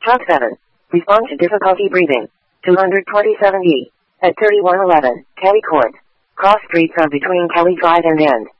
Truck 7. Respond to difficulty breathing. 227E. At 3111, Kelly Court. Cross streets are between Kelly Drive and End.